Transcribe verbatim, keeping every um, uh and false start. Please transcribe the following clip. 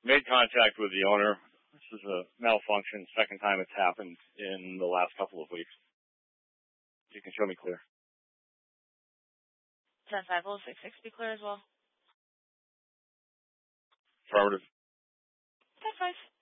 Made contact with the owner. This is a malfunction. Second time it's happened in the last couple of weeks. You can show me clear. ten five oh six six, be clear as well. Affirmative. ten five.